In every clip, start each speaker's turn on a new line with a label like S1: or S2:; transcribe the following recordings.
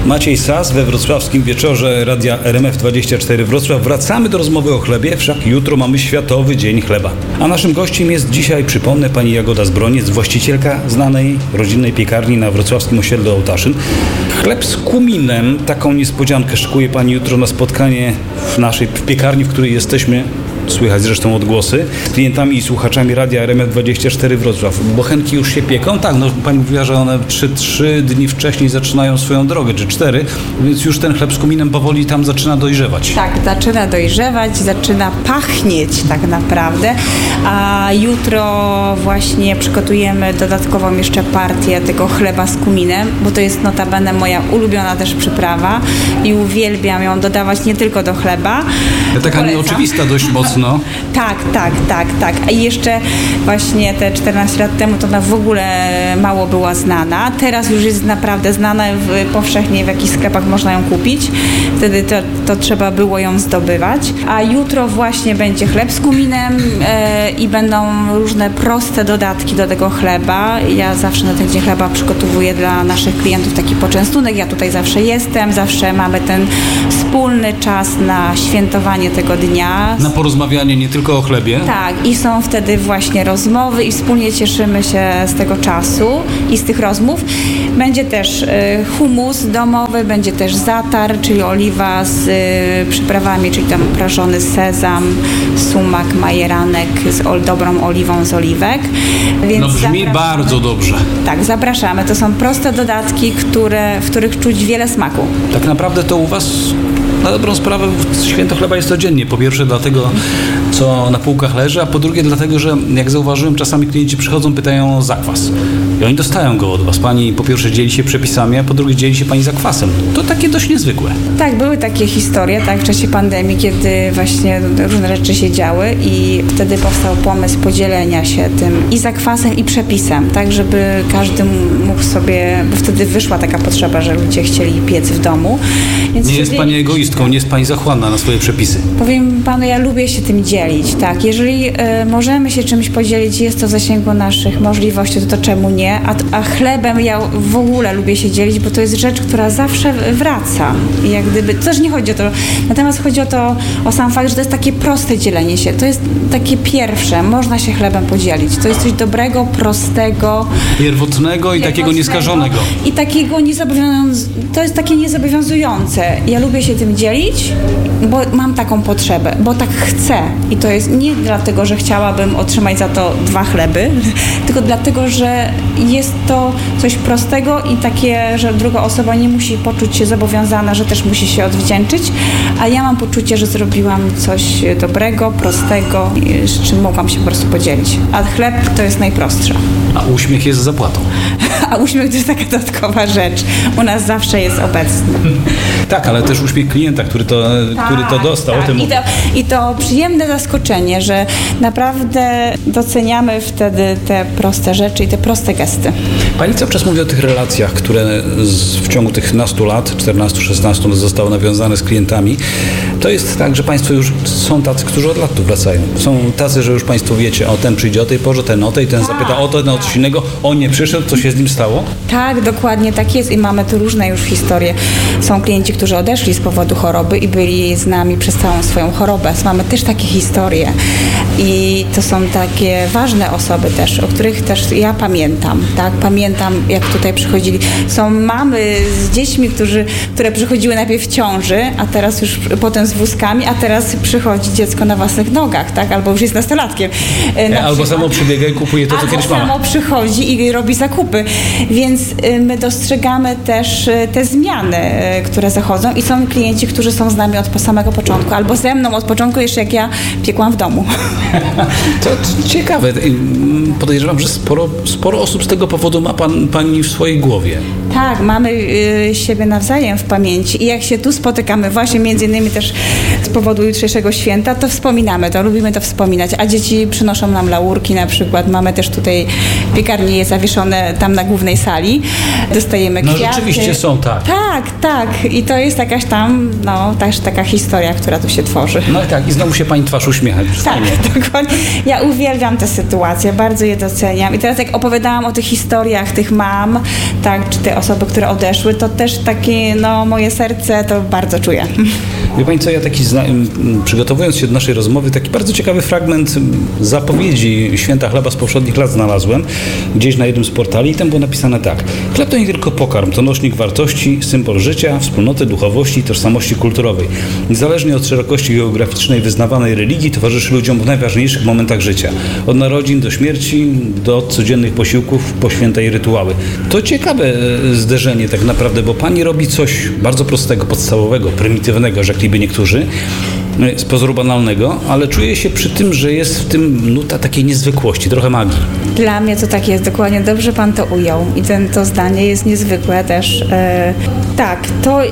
S1: Maciej Sas we wrocławskim wieczorze Radia RMF24 Wrocław. Wracamy do rozmowy o chlebie, wszak jutro mamy Światowy Dzień Chleba. A naszym gościem jest dzisiaj, przypomnę, pani Jagoda Zbroniec, właścicielka znanej rodzinnej piekarni na wrocławskim osiedlu Ołtaszyn. Chleb z kuminem, taką niespodziankę szykuje pani jutro na spotkanie w piekarni, w której jesteśmy. Słychać zresztą odgłosy z klientami i słuchaczami Radia RMF24 Wrocław. Bochenki już się pieką? Tak, no pani mówiła, że one 3 dni wcześniej zaczynają swoją drogę, czy 4, więc już ten chleb z kuminem powoli tam zaczyna dojrzewać.
S2: Tak, zaczyna dojrzewać, zaczyna pachnieć tak naprawdę, a jutro właśnie przygotujemy dodatkową jeszcze partię tego chleba z kuminem, bo to jest notabene moja ulubiona też przyprawa i uwielbiam ją dodawać nie tylko do chleba.
S1: Taka nieoczywista dość mocno.
S2: Tak. A jeszcze właśnie te 14 lat temu to ona w ogóle mało była znana. Teraz już jest naprawdę znana powszechnie, w jakichś sklepach można ją kupić. Wtedy to trzeba było ją zdobywać. A jutro właśnie będzie chleb z kuminem i będą różne proste dodatki do tego chleba. Ja zawsze na ten dzień chleba przygotowuję dla naszych klientów taki poczęstunek. Ja tutaj zawsze jestem, zawsze mamy ten wspólny czas na świętowanie tego dnia.
S1: Na porozmawianie nie tylko o chlebie.
S2: Tak, i są wtedy właśnie rozmowy i wspólnie cieszymy się z tego czasu i z tych rozmów. Będzie też hummus domowy, będzie też zatar, czyli oliwa z przyprawami, czyli tam prażony sezam, sumak, majeranek z dobrą oliwą z oliwek. Więc
S1: no brzmi bardzo dobrze.
S2: Tak, zapraszamy. To są proste dodatki, w których czuć wiele smaku.
S1: Tak naprawdę to u was na dobrą sprawę święto chleba jest codziennie. Po pierwsze dlatego, co na półkach leży, a po drugie dlatego, że jak zauważyłem, czasami klienci przychodzą, pytają o zakwas. I oni dostają go od was. Pani po pierwsze dzieli się przepisami, a po drugie dzieli się pani zakwasem. To takie dość niezwykłe.
S2: Tak, były takie historie, tak, w czasie pandemii, kiedy właśnie różne rzeczy się działy i wtedy powstał pomysł podzielenia się tym i zakwasem, i przepisem, tak, żeby każdy mógł sobie, bo wtedy wyszła taka potrzeba, że ludzie chcieli piec w domu. Więc
S1: nie jest pani egoistką, nie jest pani zachłanna na swoje przepisy.
S2: Powiem panu, ja lubię się tym dzielić, tak. Jeżeli możemy się czymś podzielić, jest to w zasięgu naszych możliwości, to czemu nie? A chlebem ja w ogóle lubię się dzielić, bo to jest rzecz, która zawsze wraca. I jak gdyby, to też nie chodzi o to, natomiast chodzi o sam fakt, że to jest takie proste dzielenie się. To jest takie pierwsze, można się chlebem podzielić. To jest coś dobrego, prostego.
S1: Pierwotnego i takiego nieskażonego.
S2: I takiego to jest takie niezobowiązujące. Ja lubię się tym dzielić, bo mam taką potrzebę, bo tak chcę. I to jest nie dlatego, że chciałabym otrzymać za to 2 chleby, tylko dlatego, że jest to coś prostego i takie, że druga osoba nie musi poczuć się zobowiązana, że też musi się odwdzięczyć, a ja mam poczucie, że zrobiłam coś dobrego, prostego, z czym mogłam się po prostu podzielić. A chleb to jest najprostsze.
S1: A uśmiech jest zapłatą.
S2: A uśmiech to jest taka dodatkowa rzecz. U nas zawsze jest obecny.
S1: Tak, ale też uśmiech klienta, który to dostał.
S2: Tak.
S1: O tym
S2: I to przyjemne zaskoczenie, że naprawdę doceniamy wtedy te proste rzeczy i te proste gesty.
S1: Pani cały czas mówi o tych relacjach, które w ciągu tych nastu lat, 14-16 zostały nawiązane z klientami. To jest tak, że państwo już są tacy, którzy od lat tu wracają. Są tacy, że już państwo wiecie, o ten przyjdzie o tej porze, ten o tej, ten zapyta o to, ten o coś innego, on nie przyszedł, co się z nim stało?
S2: Tak, dokładnie tak jest i mamy tu różne już historie. Są klienci, którzy odeszli z powodu choroby i byli z nami przez całą swoją chorobę. Mamy też takie historie i to są takie ważne osoby też, o których też ja pamiętam, tak? Pamiętam, jak tutaj przychodzili. Są mamy z dziećmi, które przychodziły najpierw w ciąży, a teraz już potem z wózkami, a teraz przychodzi dziecko na własnych nogach, tak? Albo już jest nastolatkiem.
S1: Albo samo przybiega i kupuje to, co kiedyś mama.
S2: Albo samo przychodzi i robi zakupy. Więc my dostrzegamy też te zmiany, które zachodzą i są klienci, którzy są z nami od samego początku, albo ze mną od początku, jeszcze jak ja piekłam w domu.
S1: To ciekawe. Podejrzewam, że sporo osób z tego powodu ma pani w swojej głowie.
S2: Tak, mamy siebie nawzajem w pamięci i jak się tu spotykamy właśnie między innymi też z powodu jutrzejszego święta, to wspominamy to, lubimy to wspominać, a dzieci przynoszą nam laurki na przykład. Mamy też tutaj piekarnie zawieszone tam na głównej sali. Dostajemy kwiaty.
S1: No rzeczywiście są, tak.
S2: Tak. I to jest jakaś tam, też taka historia, która tu się tworzy.
S1: No i tak, i znowu się pani twarz uśmiecha.
S2: Tak, dokładnie. Ja uwielbiam te sytuacje, bardzo je doceniam. I teraz jak opowiadałam o tych historiach tych mam, tak, czy te osoby, które odeszły, to też takie, moje serce to bardzo czuje.
S1: Wie pani co, ja przygotowując się do naszej rozmowy, taki bardzo ciekawy fragment zapowiedzi Święta Chleba z poprzednich lat znalazłem gdzieś na jednym z portali i tam było napisane tak: chleb to nie tylko pokarm, to nośnik wartości, symbol życia, wspólnoty, duchowości i tożsamości kulturowej. Niezależnie od szerokości geograficznej wyznawanej religii towarzyszy ludziom w najważniejszych momentach życia. Od narodzin do śmierci, do codziennych posiłków po świętej rytuały. To ciekawe zderzenie tak naprawdę, bo pani robi coś bardzo prostego, podstawowego, prymitywnego, rzekliby niektórzy, z pozoru banalnego, ale czuję się przy tym, że jest w tym nuta takiej niezwykłości, trochę magii.
S2: Dla mnie to tak jest, dokładnie, dobrze pan to ujął i to zdanie jest niezwykłe też. Tak,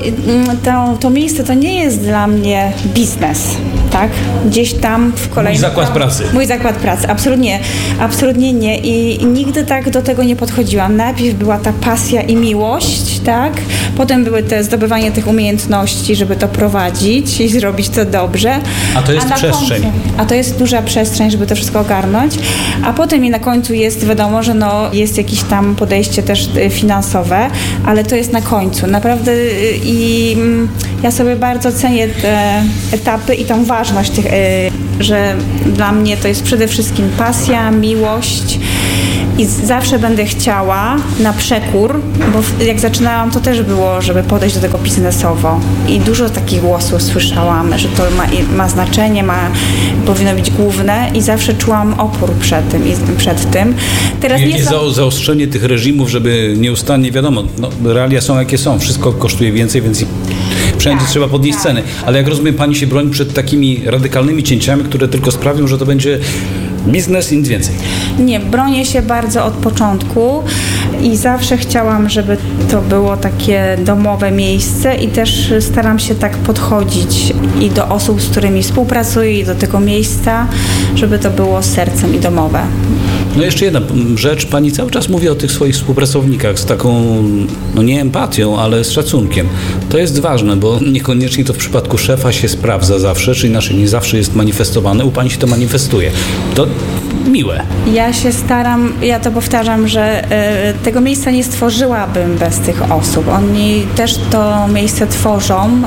S2: to miejsce to nie jest dla mnie biznes, tak? Gdzieś tam w kolejnym...
S1: Mój zakład pracy.
S2: Mój zakład pracy, absolutnie nie i nigdy tak do tego nie podchodziłam. Najpierw była ta pasja i miłość, tak? Potem były zdobywanie tych umiejętności, żeby to prowadzić i zrobić to dobrze.
S1: A to jest przestrzeń.
S2: A to jest duża przestrzeń, żeby to wszystko ogarnąć. A potem i na końcu jest wiadomo, że jest jakieś tam podejście też finansowe, ale to jest na końcu. Naprawdę i ja sobie bardzo cenię te etapy i tą ważność tych, że dla mnie to jest przede wszystkim pasja, miłość. I zawsze będę chciała na przekór, bo jak zaczynałam, to też było, żeby podejść do tego biznesowo. I dużo takich głosów słyszałam, że to ma znaczenie, powinno być główne i zawsze czułam opór przed tym. Teraz
S1: nie zaostrzenie tych reżimów, żeby nieustannie, wiadomo, realia są jakie są, wszystko kosztuje więcej, więc wszędzie trzeba podnieść ceny. Ale jak rozumiem, pani się broni przed takimi radykalnymi cięciami, które tylko sprawią, że to będzie biznes i nic więcej.
S2: Nie, bronię się bardzo od początku i zawsze chciałam, żeby to było takie domowe miejsce i też staram się tak podchodzić i do osób, z którymi współpracuję i do tego miejsca, żeby to było sercem i domowe.
S1: No jeszcze jedna rzecz, pani cały czas mówi o tych swoich współpracownikach z taką, nie empatią, ale z szacunkiem. To jest ważne, bo niekoniecznie to w przypadku szefa się sprawdza zawsze, czyli nie zawsze jest manifestowane, u pani się to manifestuje. To miłe.
S2: Ja się staram, ja to powtarzam, że tego miejsca nie stworzyłabym bez tych osób. Oni też to miejsce tworzą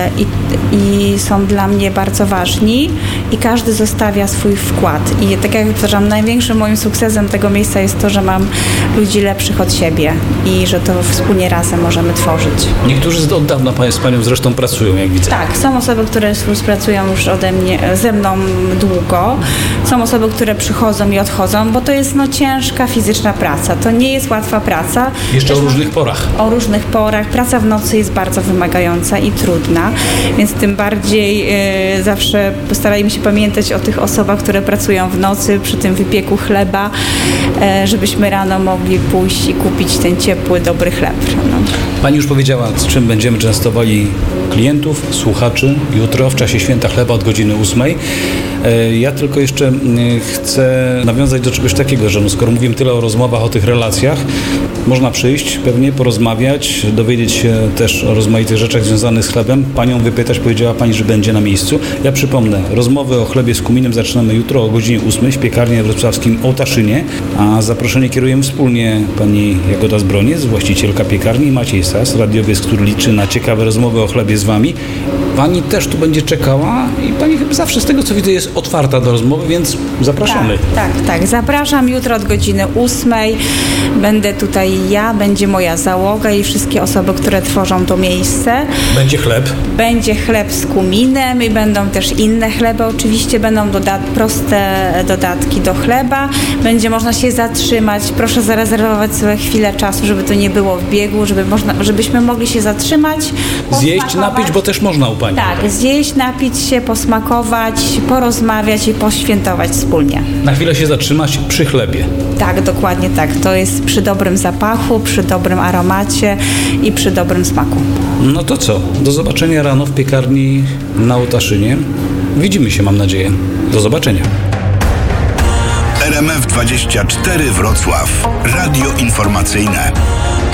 S2: i są dla mnie bardzo ważni i każdy zostawia swój wkład. I tak jak powtarzam, największym moim sukcesem tego miejsca jest to, że mam ludzi lepszych od siebie i że to wspólnie razem możemy tworzyć.
S1: Niektórzy od dawna z panią zresztą pracują, jak widzę.
S2: Tak, są osoby, które współpracują już ze mną długo. Są osoby, które przychodzą i odchodzą, bo to jest ciężka fizyczna praca. To nie jest łatwa praca.
S1: Jeszcze o różnych porach.
S2: O różnych porach. Praca w nocy jest bardzo wymagająca i trudna, więc tym bardziej zawsze starajmy się pamiętać o tych osobach, które pracują w nocy przy tym wypieku chleba, żebyśmy rano mogli pójść i kupić ten ciepły, dobry chleb.
S1: Pani już powiedziała, z czym będziemy częstowali klientów, słuchaczy jutro w czasie Święta Chleba od godziny 8. Ja tylko jeszcze chcę nawiązać do czegoś takiego, że skoro mówimy tyle o rozmowach, o tych relacjach, można przyjść, pewnie porozmawiać, dowiedzieć się też o rozmaitych rzeczach związanych z chlebem. Panią wypytać, powiedziała pani, że będzie na miejscu. Ja przypomnę, rozmowy o chlebie z kuminem zaczynamy jutro o godzinie 8 w piekarni wrocławskim Ołtaszynie, a zaproszenie kierujemy wspólnie pani Jagoda Zbroniec, właścicielka piekarni, i Maciej Sas, radiowiec, który liczy na ciekawe rozmowy o chlebie z wami. Pani też tu będzie czekała i pani chyba zawsze z tego, co widzę, jest otwarta do rozmowy, więc zapraszamy.
S2: Tak. Zapraszam jutro od godziny 8. Będę tutaj ja, będzie moja załoga i wszystkie osoby, które tworzą to miejsce.
S1: Będzie chleb?
S2: Będzie chleb z kuminem i będą też inne chleby. Oczywiście będą proste dodatki do chleba. Będzie można się zatrzymać. Proszę zarezerwować sobie chwilę czasu, żeby to nie było w biegu, żebyśmy mogli się zatrzymać.
S1: Zjeść, napić, bo też można u pani.
S2: Tak, zjeść, napić się, posmakować, porozmawiać i poświętować wspólnie.
S1: Na chwilę się zatrzymać przy chlebie.
S2: Tak, dokładnie tak. To jest przy dobrym zapachu, przy dobrym aromacie i przy dobrym smaku.
S1: No to co? Do zobaczenia rano w piekarni na Ołtaszynie. Widzimy się, mam nadzieję. Do zobaczenia.
S3: RMF 24 Wrocław. Radio informacyjne.